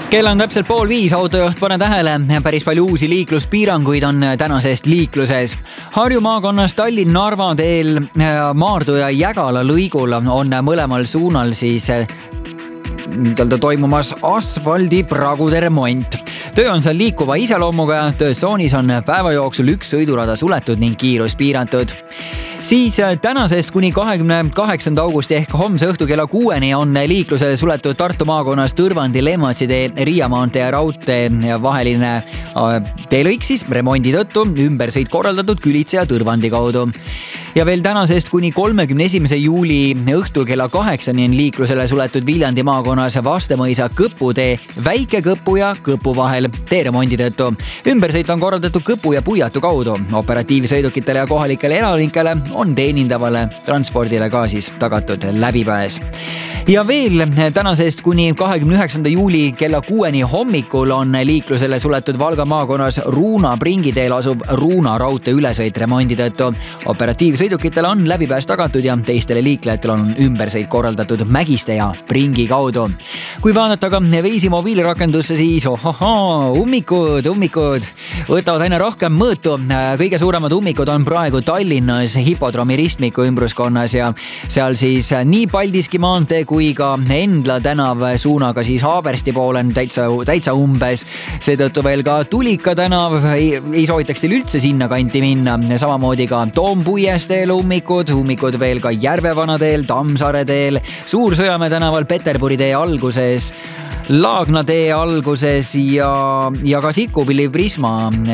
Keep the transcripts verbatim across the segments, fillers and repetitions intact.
Kell on täpselt pool viis, autojuht, pane tähele, päris palju uusi liikluspiiranguid on tänasest liikluses. Harju maakonnas Tallinn-Narva teel Maardu ja Jägala lõigul on mõlemal suunal siis toimumas asfaldipragude remont. Töö on seal liikuva iseloomuga, töötsoonis on päeva jooksul üks sõidurada suletud ning kiirus piiratud. Siis tänasest kuni kahekümne kaheksanda augusti ehk homse õhtu kella kuueni on liiklusele suletud Tartu maakonnas Tõrvandi Lemmatsi tee Riia maantee ja raudtee vaheline teelõik siis remondi tõttu ümbersõit korraldatud Külitse ja Tõrvandi kaudu. Ja veel tänasest kuni kolmekümne esimese juuli õhtul kella kaheksani on liiklusele suletud Viljandi maakonnas Vastemõisa Kõpu tee Väike Kõpu ja Kõpu vahel tee remondi tõttu. Ümbersõit on korraldatud Kõpu ja Puiatu kaudu. Operatiivsõidukitele ja kohalikele elanikele on teenindavale transpordile ka siis tagatud läbipääs. Ja veel tänasest kuni kahekümne üheksanda juuli kella kuueni hommikul on liiklusele suletud Valga maakonnas Ruuna Pringiteel asuv Ruuna raudtee ülesõit remondi tõttu. Operatiivsõidukitele on läbipääs tagatud ja teistele liiklejatele on ümbersõit korraldatud Mägiste ja Pringi kaudu. Kui vaadata ka Veisi mobiilirakendusse, siis ohoho, ummikud, ummikud võtavad aina rohkem mõõtu. Kõige suuremad ummikud on praegu Tallinnas Hipodroomi ristmiku ümbruskonnas ja seal siis nii Paldiski maantee kui ka Endla tänav suunaga siis Haabersti poole on täitsa, täitsa umbes. Seetõttu veel ka Tulika tänav ei, ei soovitaks teil üldse sinna kanti minna. Samamoodi ka Toompuiesteel ummikud, ummikud veel ka Järvevana teel, Tammsaare teel, Suur-Sõjamäe tänaval, Peterburi tee alguses, Laagna tee alguses ja, ja ka Sikupilli Prisma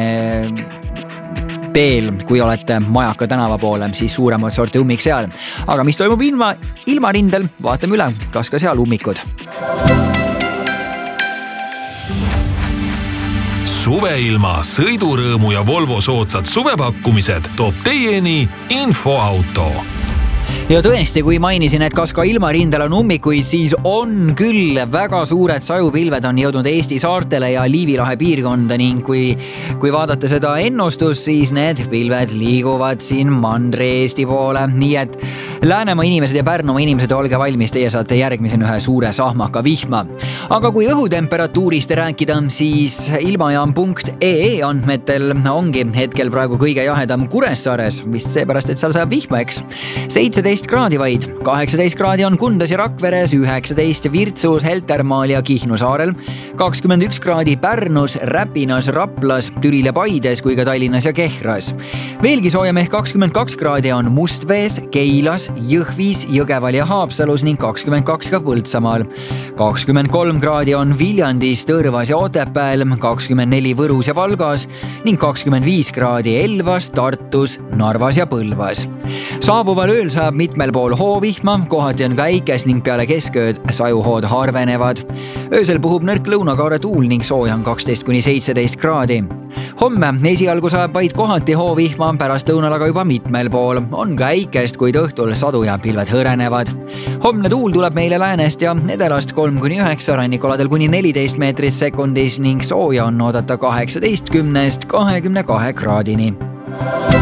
teel, kui olete Majaka tänava poole, siis suuremat sorti ummik seal. Aga mis toimub ilma, ilmarindel, vaatame üle, kas ka seal ummikud. Suveilma, sõidurõõmu ja Volvo soodsad suvepakkumised toob teieni Infoauto. Ja tõesti, kui mainisin, et kas ka ilmarindel on ummikuid, siis on küll. Väga suured sajupilved on jõudnud Eesti saartele ja Liivi lahe piirkonda ning kui, kui vaadata seda ennustust, siis need pilved liiguvad siin Mandri-Eesti poole. Nii et Läänemaa inimesed ja Pärnumaa inimesed, olge valmis, teie saate järgmisena ühe suure sahmaka vihma. Aga kui õhutemperatuurist rääkida, siis ilmajaam punkt ee andmetel ongi hetkel praegu kõige jahedam Kuressaares, vist seepärast, et seal saab vihma, eks. seitseteist kraadi vaid, kaheksateist kraadi on Kundas ja Rakveres, üheksateist Virtsus, Heltermaal ja Kihnu saarel, kakskümmend üks kraadi Pärnus, Räpinas, Raplas, Türil ja Paides kui ka Tallinnas ja Kehras. Veelgi soojem ehk kakskümmend kaks kraadi on Mustvees, Keilas, Jõhvis, Jõgeval ja Haapsalus ning kakskümmend kaks ka Põltsamaal. kakskümmend kolm kraadi on Viljandis, Tõrvas ja Otepääl, kakskümmend neli Võrus ja Valgas ning kakskümmend viis kraadi Elvas, Tartus, Narvas ja Põlvas. Saabuval ööl saab mitmel pool hoovihma, kohati on väikes ning peale keskööd sajuhood harvenevad. Öösel puhub nõrk lõunakaare tuul ning sooja on kaksteist kuni seitseteist kraadi. Homme esialgu saab vaid kohati hoovihma, pärast lõunal aga juba mitmel pool. On väikest, kuid õhtul sadu ja pilved hõrenevad. Homne tuul tuleb meile läänest ja edelast kolm kuni üheksa, rannikoladel kuni neliteist meetrit sekundis ning sooja on oodata kaheksateist kümnest kahekümne kahe kraadini.